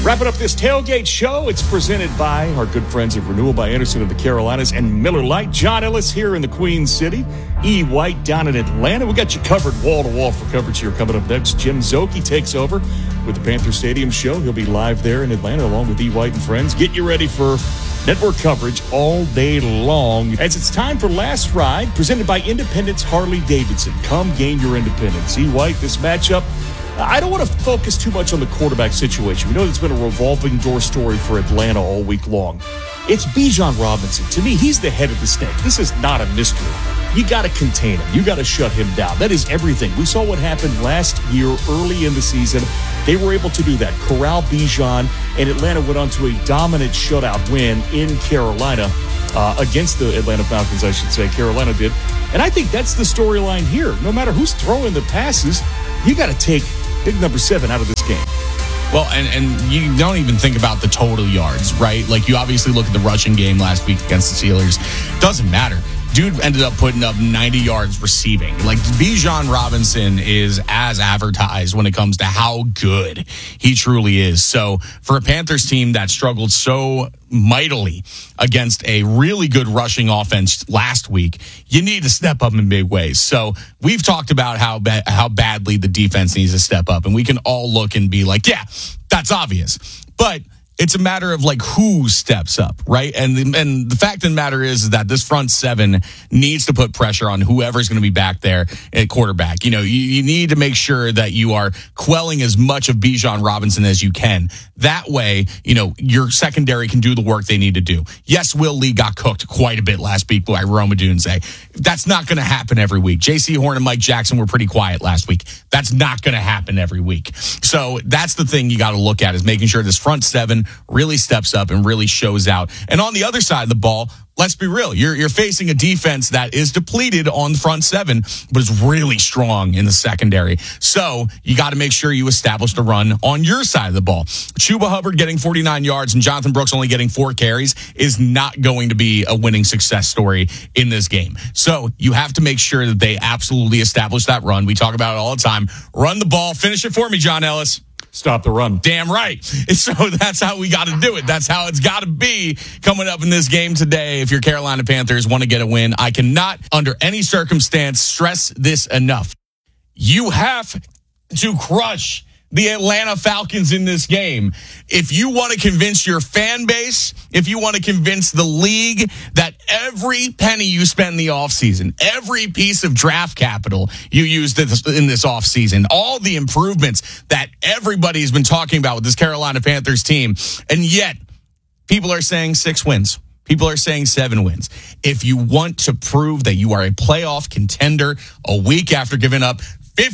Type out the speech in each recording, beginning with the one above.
Wrapping up this tailgate show, it's presented by our good friends at Renewal by Anderson of the Carolinas and Miller Lite. John Ellis here in the Queen City. E. White down in Atlanta. We got you covered wall-to-wall for coverage here. Coming up next, Jim Szoke takes over with the Panther Stadium show. He'll be live there in Atlanta along with E. White and friends. Get you ready for network coverage all day long as it's time for Last Ride, presented by Independence Harley-Davidson. Come gain your independence. E. White, this matchup, I don't want to focus too much on the quarterback situation. We know it's been a revolving door story for Atlanta all week long. It's Bijan Robinson. To me, he's the head of the snake. This is not a mystery. You got to contain him. You got to shut him down. That is everything. We saw what happened last year early in the season. They were able to do that. Corral Bijan, and Atlanta went on to a dominant shutout win in Carolina against the Atlanta Falcons, I should say. Carolina did. And I think that's the storyline here. No matter who's throwing the passes, you got to take big number 7 out of this game. Well, and you don't even think about the total yards, right? Like, you obviously look at the rushing game last week against the Steelers. Doesn't matter. Dude ended up putting up 90 yards receiving. Like, Bijan Robinson is as advertised when it comes to how good he truly is. So for a Panthers team that struggled so mightily against a really good rushing offense last week, you need to step up in big ways. So we've talked about how badly the defense needs to step up, and we can all look and be like, yeah, that's obvious. But it's a matter of, like, who steps up, right? And the fact of the matter is that this front 7 needs to put pressure on whoever's going to be back there at quarterback. You know, you need to make sure that you are quelling as much of Bijan Robinson as you can. That way, you know, your secondary can do the work they need to do. Yes, Will Lee got cooked quite a bit last week by Rome Odunze. That's not going to happen every week. J.C. Horn and Mike Jackson were pretty quiet last week. That's not going to happen every week. So that's the thing you got to look at, is making sure this front 7 really steps up and really shows out. And on the other side of the ball, let's be real. You're facing a defense that is depleted on the front 7, but is really strong in the secondary. So you got to make sure you establish the run on your side of the ball. Chuba Hubbard getting 49 yards and Jonathan Brooks only getting 4 carries is not going to be a winning success story in this game. So you have to make sure that they absolutely establish that run. We talk about it all the time. Run the ball. Finish it for me, John Ellis. Stop the run. Damn right. So that's how we got to do it. That's how it's got to be coming up in this game today. If your Carolina Panthers want to get a win, I cannot, under any circumstance, stress this enough. You have to crush the Atlanta Falcons in this game. If you want to convince your fan base, if you want to convince the league that every penny you spend in the offseason, every piece of draft capital you used in this offseason, all the improvements that everybody's been talking about with this Carolina Panthers team, and yet people are saying 6 wins. People are saying 7 wins. If you want to prove that you are a playoff contender a week after giving up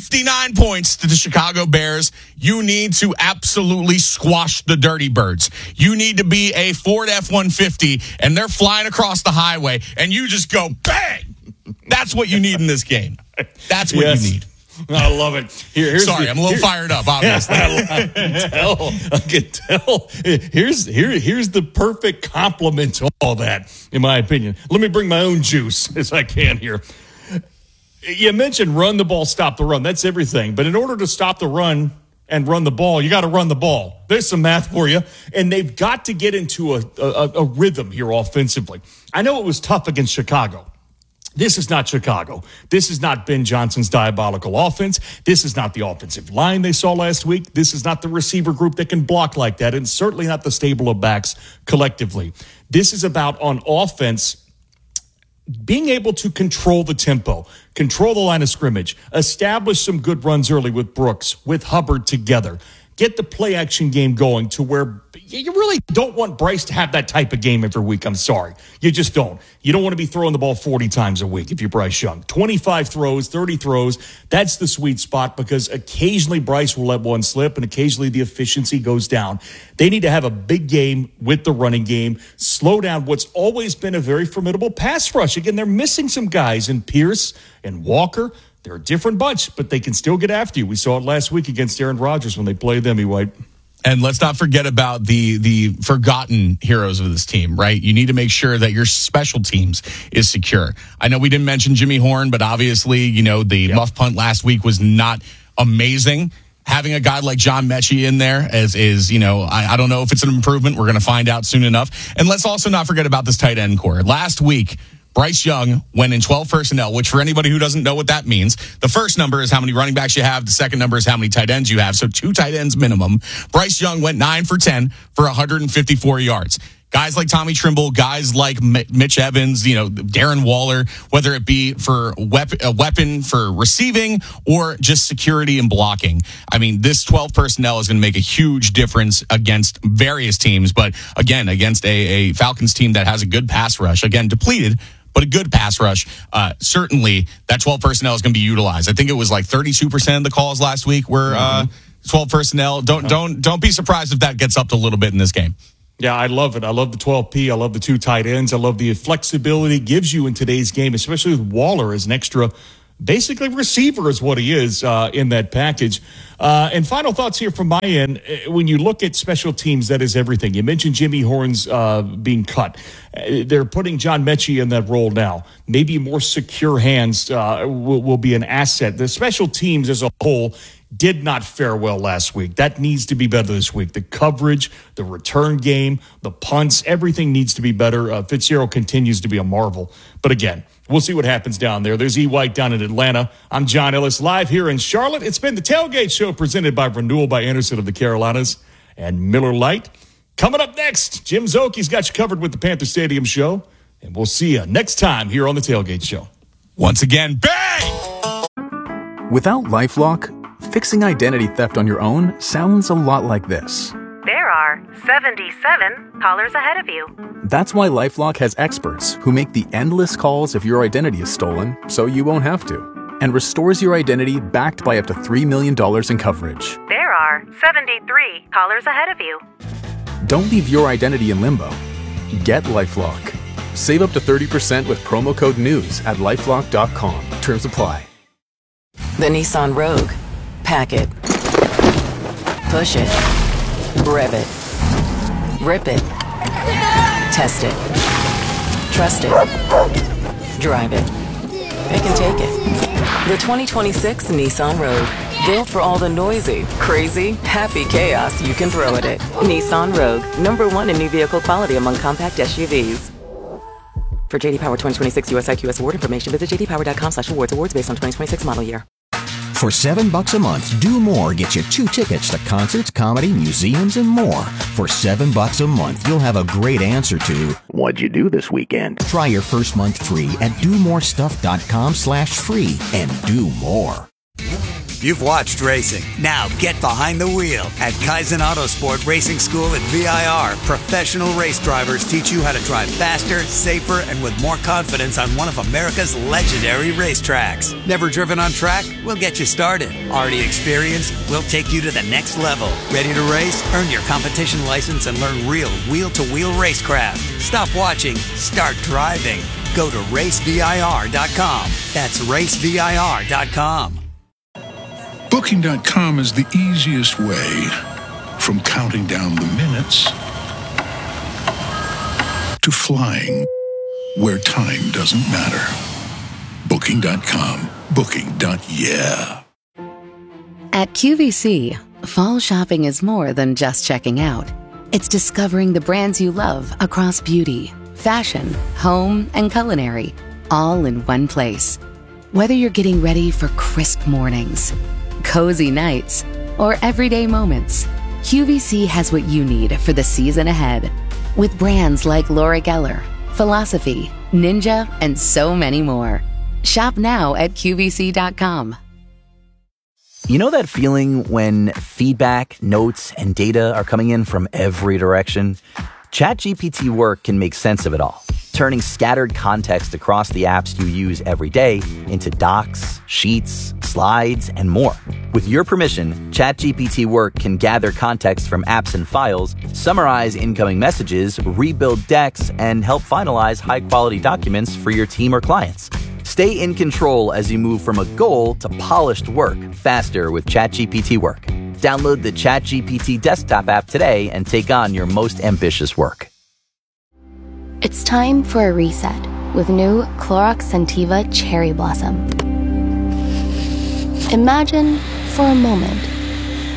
59 points to the Chicago Bears, you need to absolutely squash the Dirty Birds. You need to be a Ford F-150, and they're flying across the highway, and you just go, bang! That's what you need in this game. That's what you need. I love it. I'm a little fired up, obviously. I can tell. Here's the perfect compliment to all that, in my opinion. Let me bring my own juice as I can here. You mentioned run the ball, stop the run. That's everything. But in order to stop the run and run the ball, you got to run the ball. There's some math for you. And they've got to get into a rhythm here offensively. I know it was tough against Chicago. This is not Chicago. This is not Ben Johnson's diabolical offense. This is not the offensive line they saw last week. This is not the receiver group that can block like that, and certainly not the stable of backs collectively. This is about, on offense, being able to control the tempo, control the line of scrimmage, establish some good runs early with Brooks, with Hubbard together. Get the play-action game going to where you really don't want Bryce to have that type of game every week. I'm sorry. You just don't. You don't want to be throwing the ball 40 times a week if you're Bryce Young. 25 throws, 30 throws, that's the sweet spot, because occasionally Bryce will let one slip and occasionally the efficiency goes down. They need to have a big game with the running game, slow down what's always been a very formidable pass rush. Again, they're missing some guys in Pierce and Walker. They're a different bunch, but they can still get after you. We saw it last week against Aaron Rodgers when they played them, White. And let's not forget about the forgotten heroes of this team, right? You need to make sure that your special teams is secure. I know we didn't mention Jimmy Horn, but obviously, you know, the muff punt last week was not amazing. having a guy like John Mechie in there is I don't know if it's an improvement. We're going to find out soon enough. And let's also not forget about this tight end core. Last week, Bryce Young went in 12 personnel, which for anybody who doesn't know what that means, the first number is how many running backs you have. The second number is how many tight ends you have. So 2 tight ends minimum. Bryce Young went 9 for 10 for 154 yards. Guys like Tommy Trimble, guys like Mitch Evans, Darren Waller, whether it be for a weapon for receiving or just security and blocking. I mean, this 12 personnel is going to make a huge difference against various teams. But again, against a Falcons team that has a good pass rush, again, depleted, but a good pass rush, certainly that 12 personnel is going to be utilized. I think it was like 32% of the calls last week were 12 personnel. Don't be surprised if that gets up to a little bit in this game. Yeah, I love it. I love the 12P. I love the 2 tight ends. I love the flexibility it gives you in today's game, especially with Waller as an extra, basically receiver is what he is in that package. And final thoughts here from my end. When you look at special teams, that is everything. You mentioned Jimmy Horns being cut. They're putting John Mechie in that role now. Maybe more secure hands will be an asset. The special teams as a whole did not fare well last week. That needs to be better this week. The coverage, the return game, the punts, everything needs to be better. Fitzgerald continues to be a marvel. But again, we'll see what happens down there. There's E. White down in Atlanta. I'm John Ellis, live here in Charlotte. It's been the Tailgate Show presented by Renewal by Anderson of the Carolinas and Miller Lite. Coming up next, Jim Zoki's got you covered with the Panther Stadium Show. And we'll see you next time here on the Tailgate Show. Once again, bang! Without LifeLock, fixing identity theft on your own sounds a lot like this. There are 77 callers ahead of you. That's why LifeLock has experts who make the endless calls if your identity is stolen so you won't have to, and restores your identity backed by up to $3 million in coverage. There are 73 callers ahead of you. Don't leave your identity in limbo. Get LifeLock. Save up to 30% with promo code NEWS at LifeLock.com. Terms apply. The Nissan Rogue. Pack it. Push it. Rev it. Rip it. Test it. Trust it. Drive it. It can take it. The 2026 Nissan Rogue. Built for all the noisy, crazy, happy chaos you can throw at it. Nissan Rogue. #1 in new vehicle quality among compact SUVs. For JD Power 2026 US IQS award information, visit jdpower.com/awards. Awards based on 2026 model year. For $7 a month, Do More gets you 2 tickets to concerts, comedy, museums, and more. For $7 a month, you'll have a great answer to, what'd you do this weekend? Try your first month free at domorestuff.com/free and do more. You've watched racing. Now get behind the wheel. At Kaizen Autosport Racing School at VIR, professional race drivers teach you how to drive faster, safer, and with more confidence on one of America's legendary racetracks. Never driven on track? We'll get you started. Already experienced? We'll take you to the next level. Ready to race? Earn your competition license and learn real wheel-to-wheel racecraft. Stop watching. Start driving. Go to racevir.com. That's racevir.com. Booking.com is the easiest way from counting down the minutes to flying where time doesn't matter. Booking.com. Booking.yeah. At QVC, fall shopping is more than just checking out. It's discovering the brands you love across beauty, fashion, home, and culinary, all in one place. Whether you're getting ready for crisp mornings, cozy nights, or everyday moments, QVC has what you need for the season ahead. With brands like Laura Geller, Philosophy, Ninja, and so many more. Shop now at QVC.com. You know that feeling when feedback, notes, and data are coming in from every direction? ChatGPT Work can make sense of it all, turning scattered context across the apps you use every day into docs, sheets, slides, and more. With your permission, ChatGPT Work can gather context from apps and files, summarize incoming messages, rebuild decks, and help finalize high-quality documents for your team or clients. Stay in control as you move from a goal to polished work faster with ChatGPT Work. Download the ChatGPT desktop app today and take on your most ambitious work. It's time for a reset with new Clorox Scentiva Cherry Blossom. Imagine, for a moment,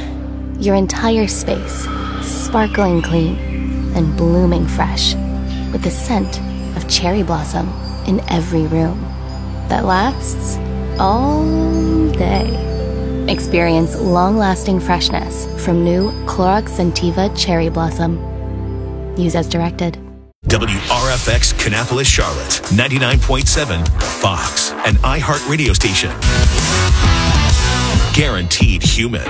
your entire space sparkling clean and blooming fresh with the scent of cherry blossom in every room that lasts all day. Experience long-lasting freshness from new Clorox Scentiva Cherry Blossom. Use as directed. WRFX Kannapolis, Charlotte, 99.7 Fox, an iHeart radio station. Guaranteed human.